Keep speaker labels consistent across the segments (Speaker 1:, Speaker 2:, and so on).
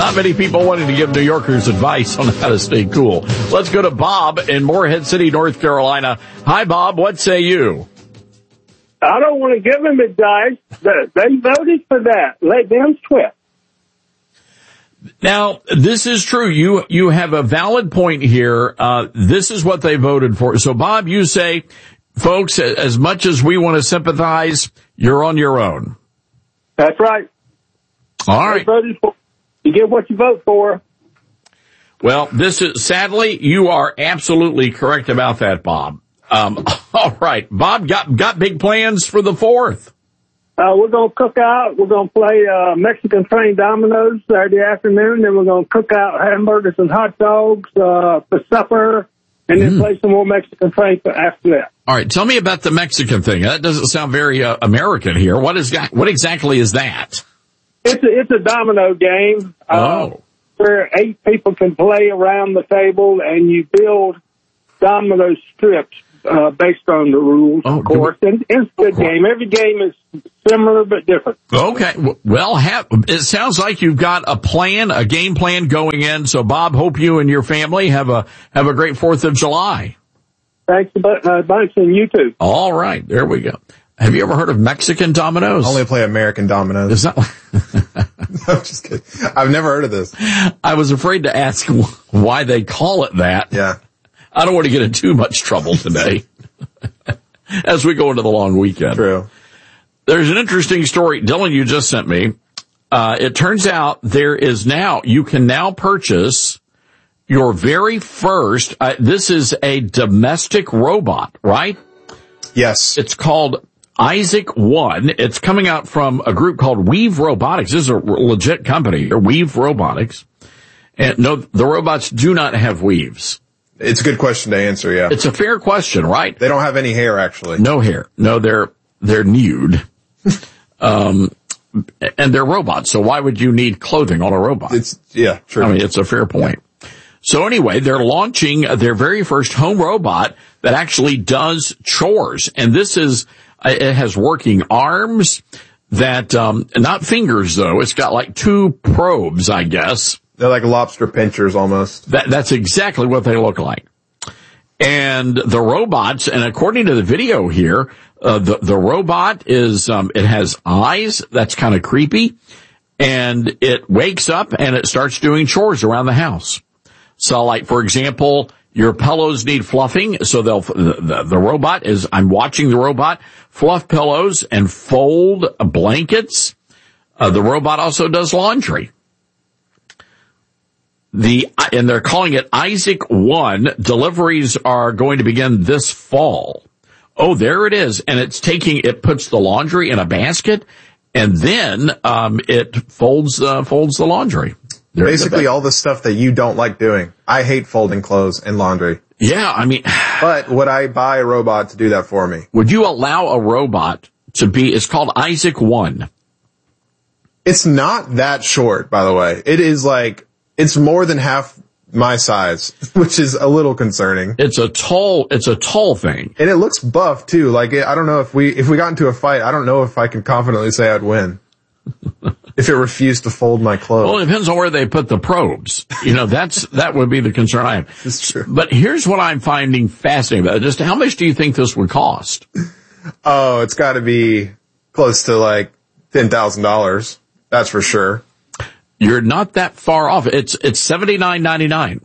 Speaker 1: Not many people wanting to give New Yorkers advice on how to stay cool. Let's go to Bob in Morehead City, North Carolina. Hi, Bob. What say you?
Speaker 2: I don't want to give them advice. They voted for that. Let them quit.
Speaker 1: Now, this is true. You have a valid point here. This is what they voted for. So, Bob, you say, folks, as much as we want to sympathize, you're on your own.
Speaker 2: That's right.
Speaker 1: All right.
Speaker 2: They voted for. You get what you vote for.
Speaker 1: Well, sadly, you are absolutely correct about that, Bob. All right. Bob, got big plans for the 4th.
Speaker 2: We're going to cook out. We're going to play Mexican train dominoes Saturday afternoon. Then we're going to cook out hamburgers and hot dogs for supper. And then play some more Mexican train after that.
Speaker 1: All right. Tell me about the Mexican thing. That doesn't sound very American here. What exactly is that?
Speaker 2: It's a domino game. Where 8 people can play around the table, and you build domino strips based on the rules, of course. And it's a good game. Every game is similar but different. Okay.
Speaker 1: Well, it sounds like you've got a game plan going in. So, Bob, hope you and your family have a great 4th of July.
Speaker 2: Thanks a bunch, and you too.
Speaker 1: All right. There we go. Have you ever heard of Mexican dominoes?
Speaker 3: I only play American dominoes.
Speaker 1: Is that?
Speaker 3: No, I'm just kidding. I've never heard of this.
Speaker 1: I was afraid to ask why they call it that.
Speaker 3: Yeah.
Speaker 1: I don't want to get in too much trouble today as we go into the long weekend.
Speaker 3: True.
Speaker 1: There's an interesting story, Dylan, you just sent me. It turns out you can now purchase your very first, this is a domestic robot, right?
Speaker 3: Yes.
Speaker 1: It's called Isaac One. It's coming out from a group called Weave Robotics. This is a legit company, Weave Robotics. And no, the robots do not have weaves.
Speaker 3: It's a good question to answer, yeah.
Speaker 1: It's a fair question, right?
Speaker 3: They don't have any hair, actually.
Speaker 1: No hair. No, they're nude. And they're robots, so why would you need clothing on a robot?
Speaker 3: True.
Speaker 1: I mean, it's a fair point. So anyway, they're launching their very first home robot that actually does chores. And it has working arms that, not fingers though. It's got like 2 probes, I guess.
Speaker 3: They're like lobster pinchers almost.
Speaker 1: That's exactly what they look like. And the robots, and according to the video here, the robot is, it has eyes. That's kind of creepy. And it wakes up and it starts doing chores around the house. So like, for example, your pillows need fluffing. So the robot I'm watching the robot fluff pillows and fold blankets. The robot also does laundry. And they're calling it Isaac One. Deliveries are going to begin this fall. Oh, there it is. And it puts the laundry in a basket and then, it folds the laundry.
Speaker 3: Basically all the stuff that you don't like doing. I hate folding clothes and laundry.
Speaker 1: Yeah, I mean.
Speaker 3: But would I buy a robot to do that for me?
Speaker 1: Would you allow a robot it's called Isaac One.
Speaker 3: It's not that short, by the way. It's more than half my size, which is a little concerning.
Speaker 1: It's a tall thing.
Speaker 3: And it looks buff too. Like, I don't know if we got into a fight, I don't know if I can confidently say I'd win. If it refused to fold my clothes.
Speaker 1: Well, it depends on where they put the probes. That would be the concern I have.
Speaker 3: It's true.
Speaker 1: But here's what I'm finding fascinating about it. Just how much do you think this would cost?
Speaker 3: Oh, it's gotta be close to like $10,000. That's for sure.
Speaker 1: You're not that far off. It's $79.99.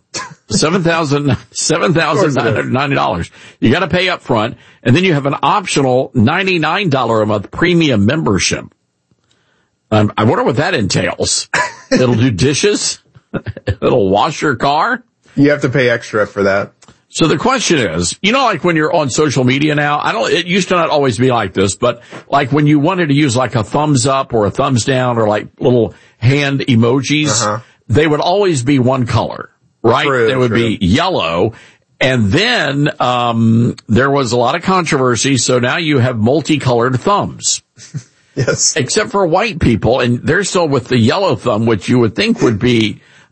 Speaker 1: $7,990. You gotta pay up front, and then you have an optional $99 a month premium membership. I wonder what that entails. It'll do dishes. It'll wash your car.
Speaker 3: You have to pay extra for that.
Speaker 1: So the question is, like when you're on social media now, it used to not always be like this, but like when you wanted to use like a thumbs up or a thumbs down or like little hand emojis, they would always be one color, right? They would be yellow. And then, there was a lot of controversy. So now you have multicolored thumbs.
Speaker 3: Yes.
Speaker 1: Except for white people, and they're still with the yellow thumb, which you would think would be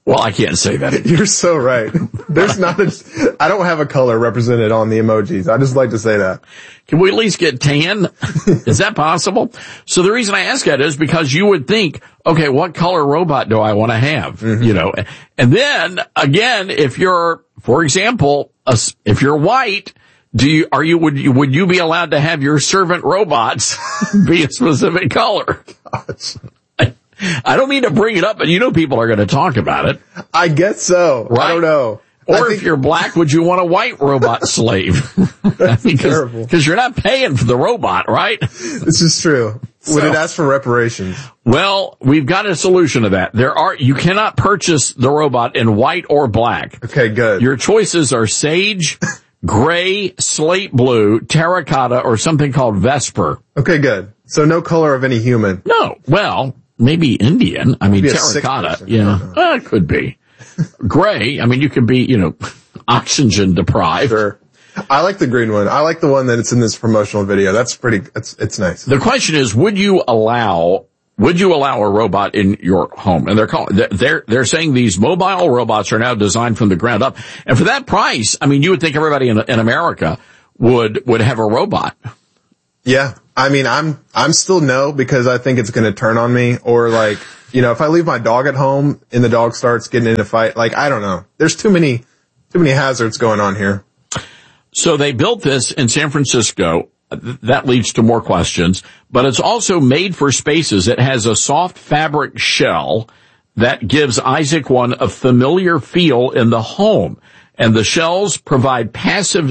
Speaker 1: Well, I can't say that.
Speaker 3: You're so right. There's not I don't have a color represented on the emojis. I just like to say that.
Speaker 1: Can we at least get tan? Is that possible? So the reason I ask that is because you would think, okay, what color robot do I want to have? Mm-hmm. You know, and then again, if you're, for example, if you're white, would you be allowed to have your servant robots be a specific color?
Speaker 3: Gosh.
Speaker 1: I don't mean to bring it up, but you know people are going to talk about it.
Speaker 3: I guess so. Right? I don't know.
Speaker 1: Or if you're black, would you want a white robot slave? Because you're not paying for the robot, right?
Speaker 3: This is true. Would it ask for reparations?
Speaker 1: Well, we've got a solution to that. You cannot purchase the robot in white or black.
Speaker 3: Okay, good.
Speaker 1: Your choices are sage, gray, slate blue, terracotta, or something called Vesper.
Speaker 3: Okay, good. So no color of any human.
Speaker 1: No. Well, maybe Indian. I mean, terracotta. Yeah. It could be. Gray. I mean, you can be, oxygen deprived.
Speaker 3: Sure. I like the green one. I like the one that's in this promotional video. That's it's nice.
Speaker 1: The question is, would you allow a robot in your home? And they're saying these mobile robots are now designed from the ground up. And for that price, I mean, you would think everybody in America would have a robot.
Speaker 3: Yeah. I mean, I'm still no, because I think it's going to turn on me, or like, if I leave my dog at home and the dog starts getting in a fight, like, I don't know. There's too many hazards going on here.
Speaker 1: So they built this in San Francisco. That leads to more questions, but it's also made for spaces. It has a soft fabric shell that gives Isaac One a familiar feel in the home. And the shells provide passive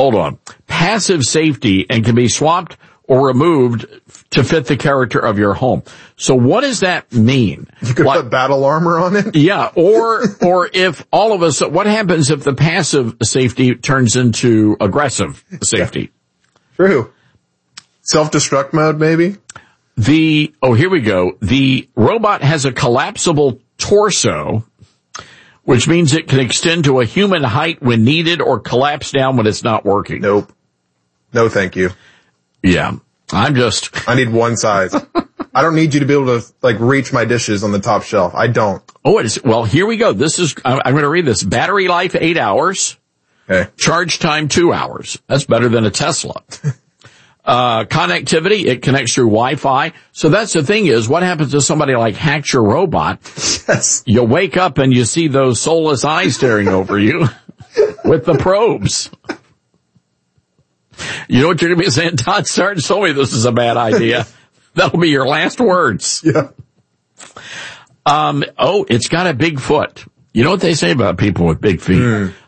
Speaker 1: safety and can be swapped or removed to fit the character of your home. So what does that mean?
Speaker 3: You could put battle armor on it?
Speaker 1: Yeah, or if all of us, what happens if the passive safety turns into aggressive safety?
Speaker 3: True. Self-destruct mode, maybe?
Speaker 1: Here we go. The robot has a collapsible torso, which means it can extend to a human height when needed or collapse down when it's not working.
Speaker 3: Nope. No, thank you.
Speaker 1: Yeah. I
Speaker 3: need one size. I don't need you to be able to, reach my dishes on the top shelf. I don't.
Speaker 1: Oh, well, here we go. I'm going to read this. Battery life, 8 hours.
Speaker 3: Okay.
Speaker 1: Charge time, 2 hours. That's better than a Tesla. Connectivity, it connects through Wi-Fi. So that's the thing is, what happens if somebody hacks your robot?
Speaker 3: Yes.
Speaker 1: You wake up and you see those soulless eyes staring over you with the probes. You know what you're going to be saying? Todd Starnes told me this is a bad idea. That'll be your last words.
Speaker 3: Yeah.
Speaker 1: It's got a big foot. You know what they say about people with big feet?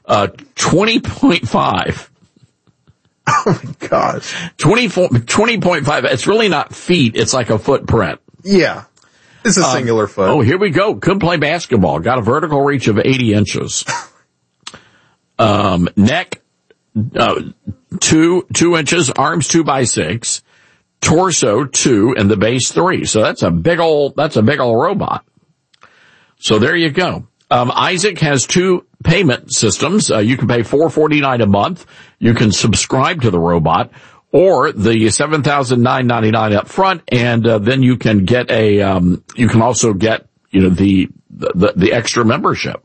Speaker 1: 20.5.
Speaker 3: Oh my gosh.
Speaker 1: 20.5. It's really not feet. It's like a footprint.
Speaker 3: Yeah. It's a singular foot.
Speaker 1: Oh, here we go. Could play basketball. Got a vertical reach of 80 inches. Neck, 2 inches, arms 2x6, torso 2, and the base 3. So that's a big old robot. So there you go. Isaac has 2 payment systems. You can pay $449 a month. You can subscribe to the robot, or the $7,999 up front, and then you can get you can also get the extra membership.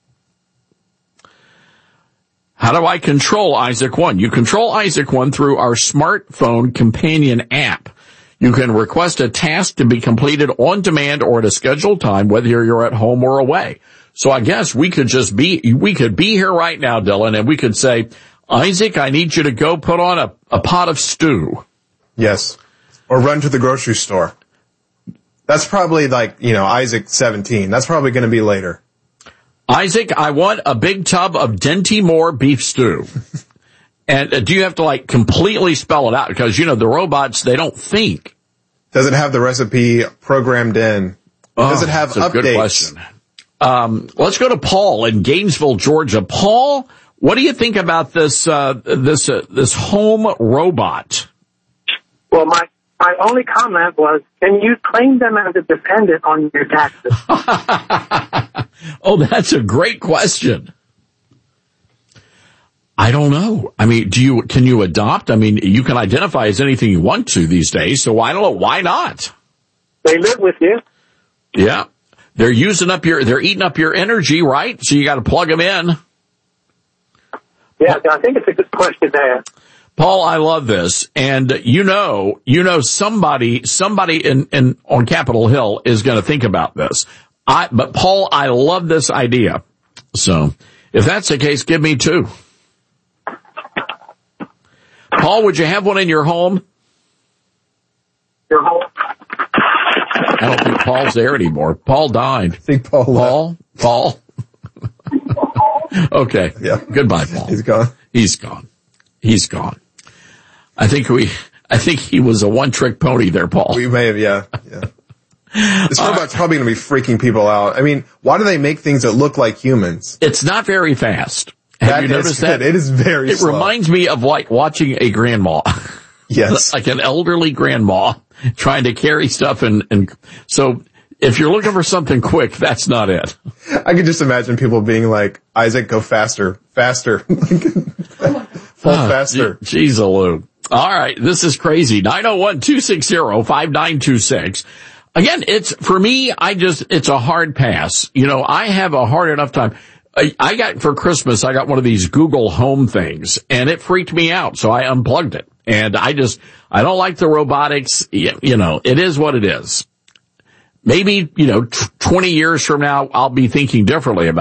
Speaker 1: How do I control Isaac One? You control Isaac One through our smartphone companion app. You can request a task to be completed on demand or at a scheduled time, whether you're at home or away. So I guess we could be here right now, Dylan, and we could say, Isaac, I need you to go put on a pot of stew.
Speaker 3: Yes. Or run to the grocery store. That's probably Isaac 17. That's probably going to be later.
Speaker 1: Isaac, I want a big tub of Dinty Moore beef stew. And do you have to completely spell it out? Because, the robots, they don't think.
Speaker 3: Does it have the recipe programmed in? Does it have
Speaker 1: that's
Speaker 3: updates?
Speaker 1: A good question. Let's go to Paul in Gainesville, Georgia. Paul, what do you think about this home robot?
Speaker 4: Well, my only comment was, can you claim them as a dependent on your taxes?
Speaker 1: Oh, that's a great question. I don't know. I mean, can you adopt? I mean, you can identify as anything you want to these days, so I don't know. Why not?
Speaker 4: They live with you.
Speaker 1: Yeah. they're eating up your energy, right? So you got to plug them in.
Speaker 4: Yeah, I think it's a good question to ask.
Speaker 1: Paul, I love this. And somebody on Capitol Hill is going to think about this. But Paul, I love this idea. So if that's the case, give me 2. Paul, would you have one in your home?
Speaker 4: Your home?
Speaker 1: I don't think Paul's there anymore. Paul died.
Speaker 3: I think Paul.
Speaker 1: Okay.
Speaker 3: Yeah.
Speaker 1: Goodbye, Paul.
Speaker 3: He's gone.
Speaker 1: I think he was a one-trick pony there, Paul.
Speaker 3: We may have, yeah. This robot's probably going to be freaking people out. I mean, why do they make things that look like humans?
Speaker 1: It's not very fast. Have you noticed that?
Speaker 3: It is very slow.
Speaker 1: It reminds me of like watching a grandma.
Speaker 3: Yes.
Speaker 1: Like an elderly grandma trying to carry stuff and so if you're looking for something quick, that's not it.
Speaker 3: I could just imagine people being like, Isaac, go faster. Fall faster.
Speaker 1: Jeez, Lou. All right. This is crazy. 901-260-5926. Again, for me, it's a hard pass. I have a hard enough time. For Christmas, I got one of these Google Home things and it freaked me out. So I unplugged it and I don't like the robotics. It is what it is. Maybe, 20 years from now, I'll be thinking differently about it.